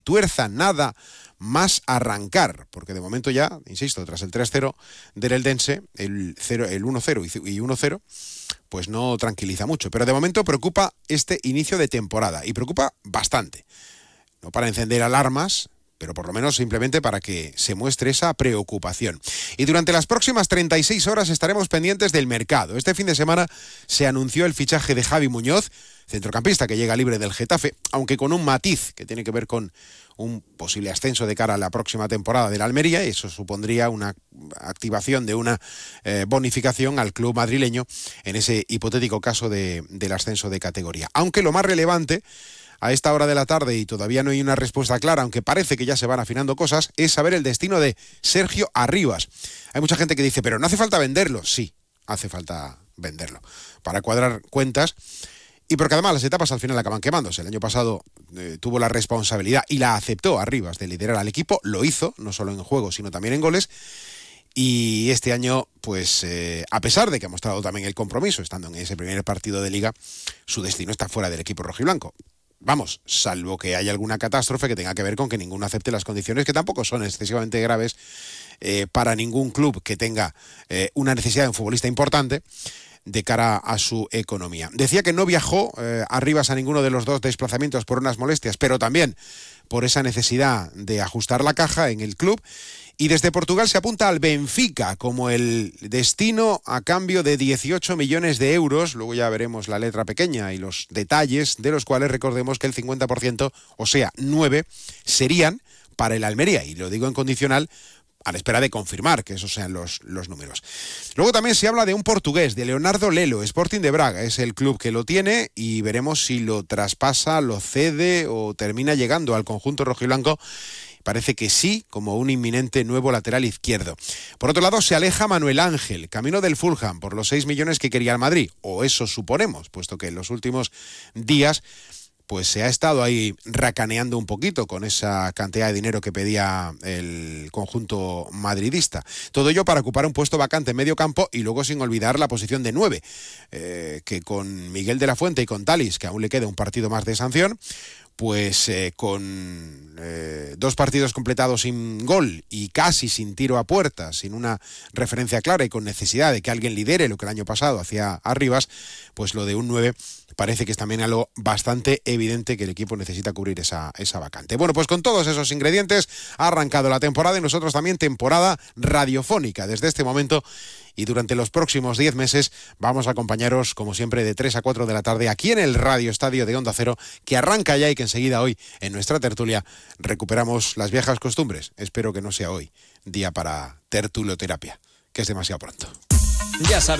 tuerza nada más arrancar, porque de momento ya, insisto, tras el 3-0 del Eldense, el 1-0 y 1-0, pues no tranquiliza mucho. Pero de momento preocupa este inicio de temporada, y preocupa bastante. No para encender alarmas, pero por lo menos simplemente para que se muestre esa preocupación. Y durante las próximas 36 horas estaremos pendientes del mercado. Este fin de semana se anunció el fichaje de Javi Muñoz, centrocampista que llega libre del Getafe, aunque con un matiz que tiene que ver con un posible ascenso de cara a la próxima temporada del Almería, y eso supondría una activación de una bonificación al club madrileño en ese hipotético caso del ascenso de categoría. Aunque lo más relevante a esta hora de la tarde, y todavía no hay una respuesta clara, aunque parece que ya se van afinando cosas, es saber el destino de Sergio Arribas. Hay mucha gente que dice, pero no hace falta venderlo. Sí, hace falta venderlo para cuadrar cuentas, y porque además las etapas al final acaban quemándose. El año pasado tuvo la responsabilidad, y la aceptó Arribas, de liderar al equipo. Lo hizo, no solo en juego, sino también en goles. Y este año, pues a pesar de que ha mostrado también el compromiso, estando en ese primer partido de Liga, su destino está fuera del equipo rojiblanco. Vamos, salvo que haya alguna catástrofe que tenga que ver con que ninguno acepte las condiciones, que tampoco son excesivamente graves para ningún club que tenga una necesidad de un futbolista importante de cara a su economía. Decía que no viajó Arribas a ninguno de los dos desplazamientos por unas molestias, pero también por esa necesidad de ajustar la caja en el club. Y desde Portugal se apunta al Benfica como el destino a cambio de 18 millones de euros. Luego ya veremos la letra pequeña y los detalles, de los cuales recordemos que el 50%, o sea, 9, serían para el Almería. Y lo digo en condicional, a la espera de confirmar que esos sean los números. Luego también se habla de un portugués, de Leonardo Lelo. Sporting de Braga es el club que lo tiene, y veremos si lo traspasa, lo cede o termina llegando al conjunto rojiblanco. Parece que sí, como un inminente nuevo lateral izquierdo. Por otro lado, se aleja Manuel Ángel, camino del Fulham, por los 6 millones que quería el Madrid, o eso suponemos, puesto que en los últimos días pues se ha estado ahí racaneando un poquito con esa cantidad de dinero que pedía el conjunto madridista. Todo ello para ocupar un puesto vacante en medio campo, y luego sin olvidar la posición de 9, que con Miguel de la Fuente y con Talis, que aún le queda un partido más de sanción, pues con 2 partidos completados sin gol y casi sin tiro a puerta, sin una referencia clara y con necesidad de que alguien lidere lo que el año pasado hacía Arribas, pues lo de un 9 parece que es también algo bastante evidente que el equipo necesita cubrir esa vacante. Bueno, pues con todos esos ingredientes ha arrancado la temporada, y nosotros también temporada radiofónica desde este momento. Y durante los próximos 10 meses vamos a acompañaros, como siempre, de 3 a 4 de la tarde aquí en el Radio Estadio de Onda Cero, que arranca ya, y que enseguida hoy en nuestra tertulia recuperamos las viejas costumbres. Espero que no sea hoy día para tertuloterapia, que es demasiado pronto. Ya sabes.